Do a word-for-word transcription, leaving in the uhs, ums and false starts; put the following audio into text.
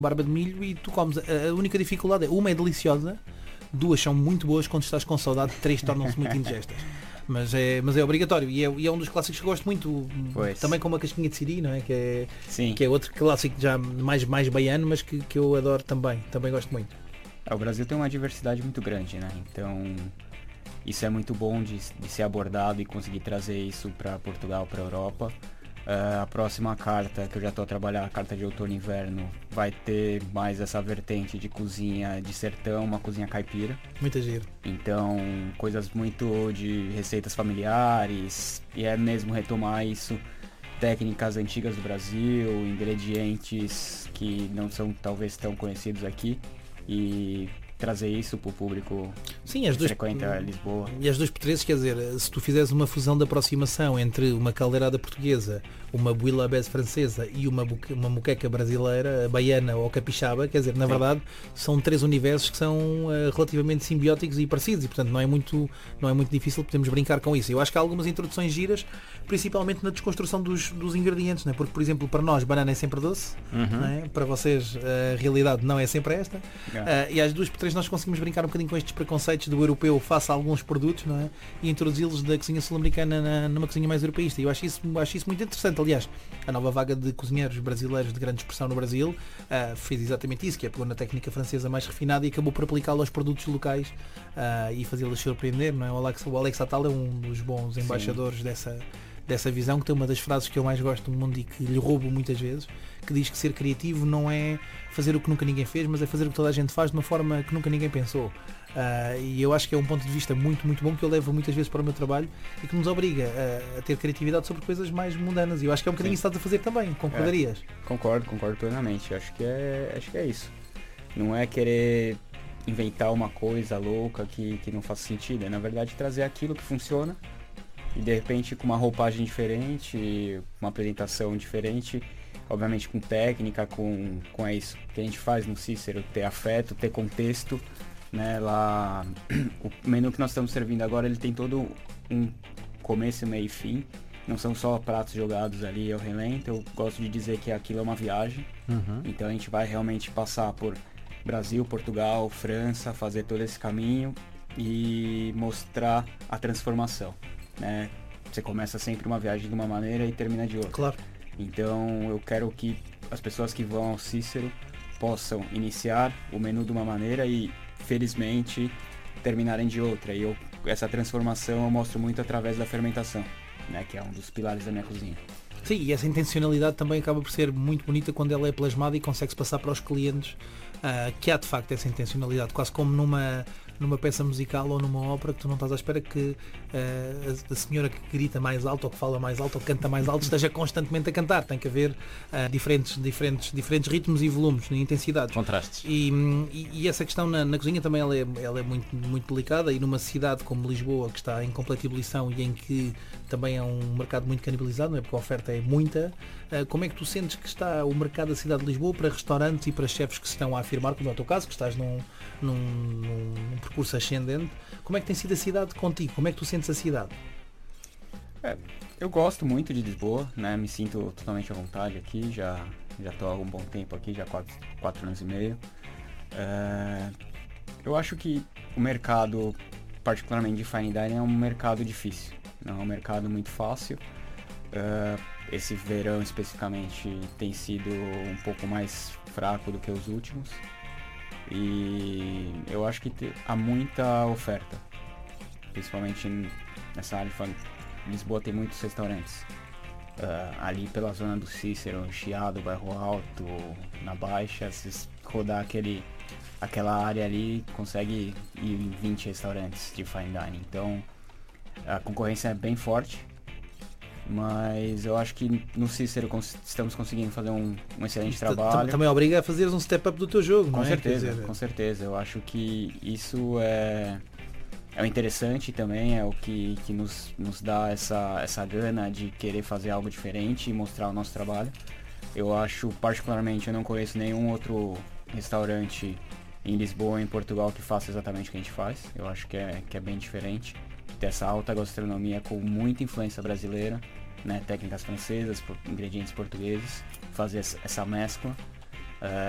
barba de milho e tu comes. A única dificuldade é, uma é deliciosa, duas são muito boas, quando estás com saudade, três tornam-se muito indigestas. Mas é, mas é obrigatório e é, e é um dos clássicos que eu gosto muito, pois. Também com uma casquinha de siri, não é? Que é, Sim. que é outro clássico já mais, mais baiano, mas que, que eu adoro também, também gosto muito. O Brasil tem uma diversidade muito grande, né? Então isso é muito bom de, de ser abordado e conseguir trazer isso para Portugal, para a Europa. Uh, a próxima carta que eu já estou a trabalhar, a carta de outono e inverno, vai ter mais essa vertente de cozinha de sertão, uma cozinha caipira. Muita giro. Então, coisas muito de receitas familiares, e é mesmo retomar isso, técnicas antigas do Brasil, ingredientes que não são talvez tão conhecidos aqui, e trazer isso para o público. Sim, as que duas, frequenta Lisboa. E as duas potreses, quer dizer, se tu fizeres uma fusão de aproximação entre uma caldeirada portuguesa, uma bouillabaisse francesa e uma, buque, uma moqueca brasileira, baiana ou capixaba, quer dizer, na Sim. verdade são três universos que são uh, relativamente simbióticos e parecidos e portanto não é, muito, não é muito difícil podemos brincar com isso. Eu acho que há algumas introduções giras, principalmente na desconstrução dos, dos ingredientes, não é? Porque, por exemplo, para nós banana é sempre doce, Uhum. não é? Para vocês a realidade não é sempre esta. Yeah. Uh, e às duas por três nós conseguimos brincar um bocadinho com estes preconceitos do europeu face a alguns produtos, não é? E introduzi-los da cozinha sul-americana na, numa cozinha mais europeísta. E eu acho isso, acho isso muito interessante. Aliás, a nova vaga de cozinheiros brasileiros de grande expressão no Brasil uh, fez exatamente isso, que é pegou na técnica francesa mais refinada e acabou por aplicá-la aos produtos locais uh, e fazê-los surpreender, não é? O Alex, o Alex Attal é um dos bons embaixadores dessa, dessa visão, que tem uma das frases que eu mais gosto do mundo e que lhe roubo muitas vezes, que diz que ser criativo não é fazer o que nunca ninguém fez, mas é fazer o que toda a gente faz de uma forma que nunca ninguém pensou. Uh, e eu acho que é um ponto de vista muito, muito bom que eu levo muitas vezes para o meu trabalho e que nos obriga a, a ter criatividade sobre coisas mais mundanas. E eu acho que é um bocadinho isso que estás a fazer também, concordarias? É, concordo, concordo plenamente. Acho que é, acho que é isso. Não é querer inventar uma coisa louca que, que não faça sentido. É, na verdade, trazer aquilo que funciona e, de repente, com uma roupagem diferente, uma apresentação diferente, obviamente com técnica, com, com é isso que a gente faz no Cícero, ter afeto, ter contexto, né? Lá, o menu que nós estamos servindo agora, ele tem todo um começo, meio e fim, não são só pratos jogados ali ao relento. Eu gosto de dizer que aquilo é uma viagem. Uhum. Então a gente vai realmente passar por Brasil, Portugal, França, fazer todo esse caminho e mostrar a transformação, né? Você começa sempre uma viagem de uma maneira e termina de outra. Claro. Então eu quero que as pessoas que vão ao Cícero possam iniciar o menu de uma maneira e, felizmente, terminarem de outra. E eu, essa transformação eu mostro muito através da fermentação, né, que é um dos pilares da minha cozinha. Sim, e essa intencionalidade também acaba por ser muito bonita quando ela é plasmada e consegue-se passar para os clientes uh, que há de facto essa intencionalidade, quase como numa, numa peça musical ou numa ópera, que tu não estás à espera que uh, a, a senhora que grita mais alto ou que fala mais alto ou que canta mais alto esteja constantemente a cantar. Tem que haver uh, diferentes, diferentes, diferentes ritmos e volumes e intensidades. Contrastes. E, e, e essa questão na, na cozinha também ela é, ela é muito, muito delicada, e numa cidade como Lisboa, que está em completa ebulição e em que também é um mercado muito canibalizado, não é? Porque a oferta é muita. Uh, como é que tu sentes que está o mercado da cidade de Lisboa para restaurantes e para chefes que se estão a afirmar, como é o teu caso, que estás num, num, num, num percurso ascendente? Como é que tem sido a cidade contigo? Como é que tu sentes a cidade? É, eu gosto muito de Lisboa, né? Me sinto totalmente à vontade aqui, já já estou há um bom tempo aqui, já quatro, quatro anos e meio. É, eu acho que o mercado, particularmente de fine dining, é um mercado difícil, não é um mercado muito fácil. É, esse verão especificamente tem sido um pouco mais fraco do que os últimos, e eu acho que te, há muita oferta, principalmente nessa área. Lisboa tem muitos restaurantes. Uh, ali pela zona do Cícero, Chiado, Bairro Alto, na Baixa, se rodar aquele, aquela área ali, consegue ir em vinte restaurantes de fine dining. Então a concorrência é bem forte, mas eu acho que no Cícero cons- estamos conseguindo fazer um, um excelente trabalho. Também obriga a fazeres um step up do teu jogo, com não é? certeza, Quer dizer, com certeza. Eu acho que isso é É o interessante também, é o que, que nos, nos dá essa, essa gana de querer fazer algo diferente e mostrar o nosso trabalho. Eu acho, particularmente, eu não conheço nenhum outro restaurante em Lisboa ou em Portugal que faça exatamente o que a gente faz. Eu acho que é, que é bem diferente. Ter essa alta gastronomia com muita influência brasileira, né? Técnicas francesas, ingredientes portugueses, fazer essa mescla.